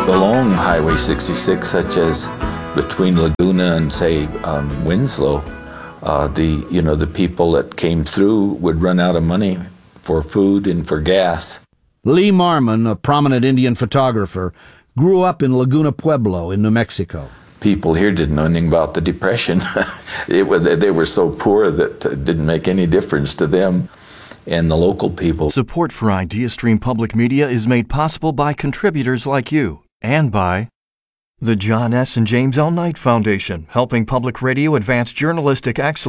along Highway 66, such as between Laguna and, say, Winslow, the people that came through would run out of money for food and for gas. Lee Marmon, a prominent Indian photographer, grew up in Laguna Pueblo in New Mexico. People here didn't know anything about the Depression. They were so poor that it didn't make any difference to them and the local people. Support for IdeaStream Public Media is made possible by contributors like you and by the John S. and James L. Knight Foundation, helping public radio advance journalistic excellence.